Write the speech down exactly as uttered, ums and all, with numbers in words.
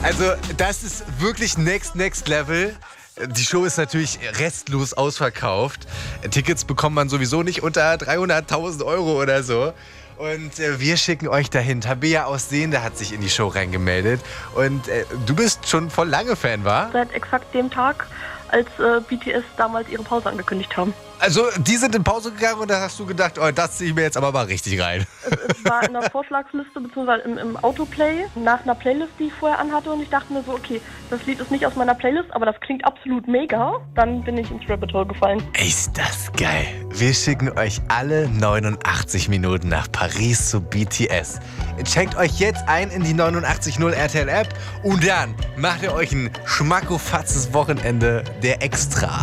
Also, das ist wirklich next, next level. Die Show ist natürlich restlos ausverkauft. Tickets bekommt man sowieso nicht unter dreihunderttausend Euro oder so. Und äh, wir schicken euch dahin. Tabea aus Sehende hat sich in die Show reingemeldet. Und äh, du bist schon voll lange Fan, wa? Seit exakt dem Tag, als äh, B T S damals ihre Pause angekündigt haben. Also, die sind in Pause gegangen und da hast du gedacht, oh, das ziehe ich mir jetzt aber mal richtig rein. Es, es war in der Vorschlagsliste bzw. im, im Autoplay nach einer Playlist, die ich vorher anhatte. Und ich dachte mir so, okay, das Lied ist nicht aus meiner Playlist, aber das klingt absolut mega. Dann bin ich ins Rabbit Hole gefallen. Ist das geil. Wir schicken euch alle neunundachtzig Minuten nach Paris zu B T S. Checkt euch jetzt ein in die neunundachtzig Komma null R T L App und dann macht ihr euch ein schmackofatzes Wochenende der Extra.